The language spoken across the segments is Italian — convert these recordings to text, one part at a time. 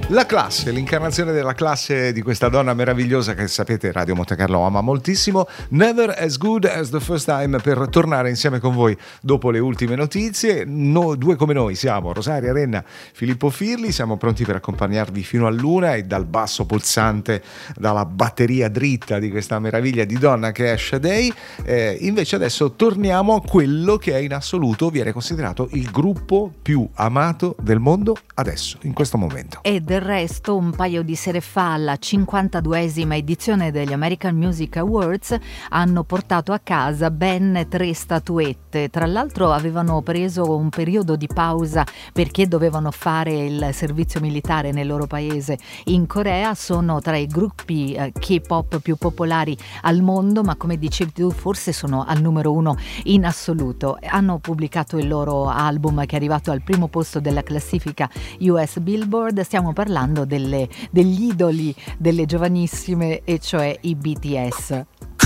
La classe, l'incarnazione della classe di questa donna meravigliosa che sapete Radio Monte Carlo ama moltissimo. Never as good as the first time, per tornare insieme con voi dopo le ultime notizie. Due come noi siamo Rosaria Renna, Filippo Firli, siamo pronti per accompagnarvi fino all'una, e dal basso pulsante, dalla batteria dritta di questa meraviglia di donna che è Sade. Invece adesso torniamo a quello che è in assoluto viene considerato il gruppo più amato del mondo adesso, in questo momento. E del resto, un paio di sere fa, alla 52esima edizione degli American Music Awards, hanno portato a casa ben 3 statuette. Tra l'altro avevano preso un periodo di pausa perché dovevano fare il servizio militare nel loro paese in Corea. Sono tra i gruppi K-pop più popolari al mondo, ma come dicevi tu forse sono al numero 1 in assoluto. Hanno pubblicato il loro album che è arrivato al primo posto della classifica US Billboard. Stiamo parlando degli idoli delle giovanissime, e cioè i BTS.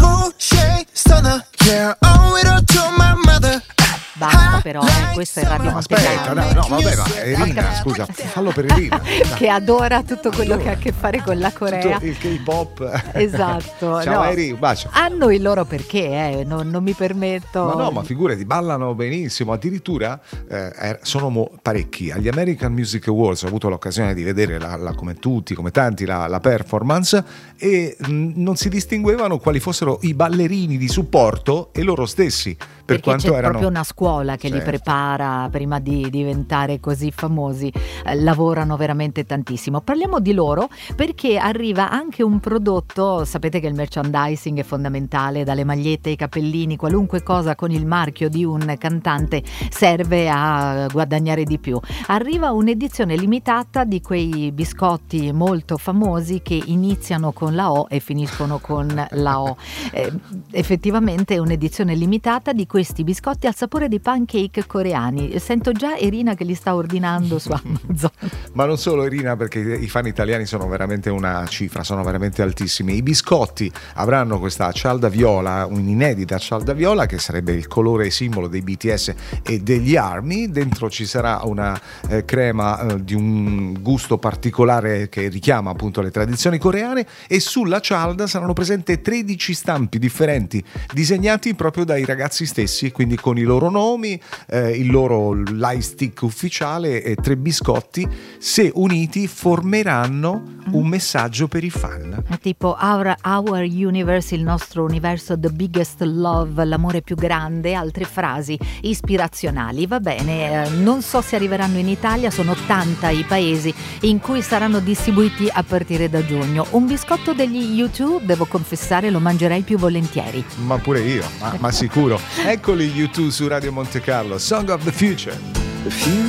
Basta però, questo è Radio Monte Carlo. Aspetta, no, vabbè, ma Irina, scusa, fallo per Irina. Che adora tutto quello che ha a che fare con la Corea. Tutto il K-pop. Esatto. Ciao Eri, un bacio. Hanno il loro perché, non mi permetto. Ma no, ma figurati, ballano benissimo, addirittura sono parecchi. Agli American Music Awards ho avuto l'occasione di vedere come tutti, come tanti, la performance, e non si distinguevano quali fossero i ballerini di supporto e loro stessi, per perché quanto c'è erano proprio una scuola che li prepara prima di diventare così famosi. Lavorano veramente tantissimo. Parliamo di loro perché arriva anche un prodotto. Sapete che il merchandising è fondamentale, dalle magliette ai cappellini, qualunque cosa con il marchio di un cantante serve a guadagnare di più. Arriva un'edizione limitata di quei biscotti molto famosi che iniziano con la O e finiscono con la O. Effettivamente è un'edizione limitata di questi biscotti al sapore di pancake coreani. Sento già Irina che li sta ordinando su Amazon. Ma non solo Irina, perché i fan italiani sono veramente una cifra, sono veramente altissimi. I biscotti avranno questa cialda viola, un'inedita cialda viola, che sarebbe il colore simbolo dei BTS e degli ARMY. Dentro ci sarà una crema di un gusto particolare che richiama appunto le tradizioni coreane, e sulla cialda saranno presenti 13 stampi differenti disegnati proprio dai ragazzi stessi, quindi con i loro nomi, il loro light stick ufficiale, e 3 biscotti, se uniti formeranno un messaggio per i fan. Tipo our universe, il nostro universo, the biggest love, l'amore più grande, altre frasi ispirazionali. Va bene, non so se arriveranno in Italia, sono 80 i paesi in cui saranno distribuiti a partire da giugno. Un biscotto degli U2, devo confessare, lo mangerei più volentieri. Ma pure io, ma sicuro. Eccoli U2 su Radio Monte Carlo, Song of the Future.